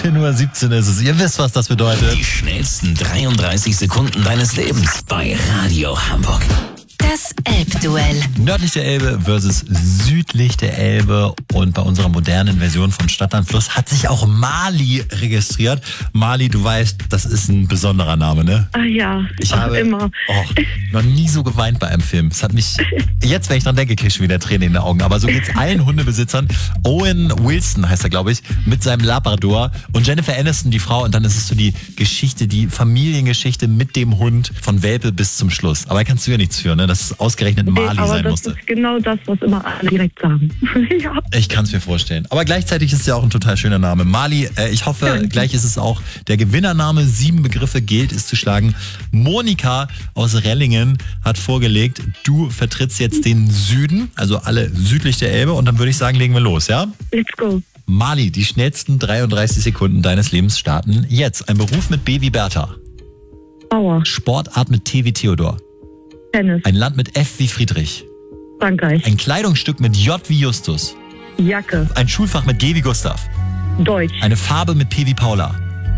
18:17 Uhr ist es. Ihr wisst, was das bedeutet. Die schnellsten 33 Sekunden deines Lebens bei Radio Hamburg. Das Elbduell. Nördlich der Elbe versus südlich der Elbe. Und bei unserer modernen Version von Stadt an Fluss hat sich auch Mali registriert. Mali, du weißt, das ist ein besonderer Name, ne? Ah ja, Ich habe immer. noch nie so geweint bei einem Film. Es hat mich, jetzt wenn ich dran denke, kriege ich schon wieder Tränen in den Augen. Aber so geht's allen Hundebesitzern. Owen Wilson heißt er, glaube ich, mit seinem Labrador. Und Jennifer Aniston, die Frau. Und dann ist es so die Geschichte, die Familiengeschichte mit dem Hund von Welpe bis zum Schluss. Aber da kannst du ja nichts für, ne? Dass es ausgerechnet Mali aber sein das musste. ist genau das, was immer alle direkt sagen. Ja. Ich kann es mir vorstellen. Aber gleichzeitig ist es ja auch ein total schöner Name. Mali, ich hoffe, gleich ist es auch der Gewinnername. 7 Begriffe gilt es zu schlagen. Monika aus Rellingen hat vorgelegt, du vertrittst jetzt den Süden, also alle südlich der Elbe. Und dann würde ich sagen, legen wir los, ja? Let's go. Mali, die schnellsten 33 Sekunden deines Lebens starten jetzt. Ein Beruf mit B wie Bertha. Bauer. Sportart mit T wie Theodor. Tennis. Ein Land mit F wie Friedrich. Frankreich. Ein Kleidungsstück mit J wie Justus. Jacke. Ein Schulfach mit G wie Gustav. Deutsch. Eine Farbe mit P wie Paula.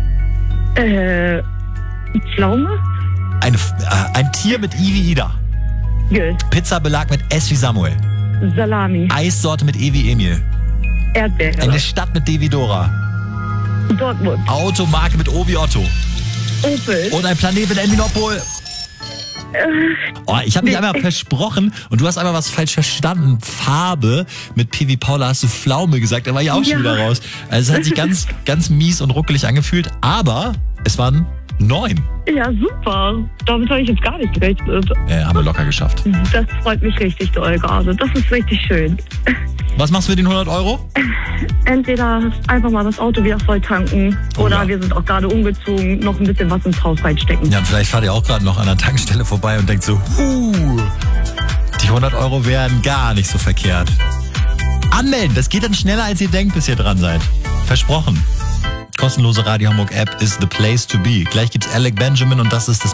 Pflaume. Ein Tier mit I wie Ida. Gül. Pizzabelag mit S wie Samuel. Salami. Eissorte mit E wie Emil. Erdbeere. Eine Stadt mit D wie Dora. Dortmund. Automarke mit O wie Otto. Opel. Und ein Planet mit N wie Nordpol. Ich habe mich einmal versprochen und du hast einmal was falsch verstanden. Farbe mit P wie Paula hast du Pflaume gesagt, da war ich auch schon wieder raus. Also es hat sich ganz, ganz mies und ruckelig angefühlt, aber es waren 9. Ja, super. Damit habe ich jetzt gar nicht gerechnet. Haben wir locker geschafft. Das freut mich richtig doll gerade. Das ist richtig schön. Was machst du mit den 100 Euro? Entweder einfach mal das Auto wieder voll tanken oder wir sind auch gerade umgezogen, noch ein bisschen was ins Haus reinstecken. Ja, und vielleicht fahrt ihr auch gerade noch an der Tankstelle vorbei und denkt so, die 100 Euro wären gar nicht so verkehrt. Anmelden, das geht dann schneller, als ihr denkt, bis ihr dran seid. Versprochen. Kostenlose Radio Hamburg App ist the place to be. Gleich gibt's Alec Benjamin und das ist das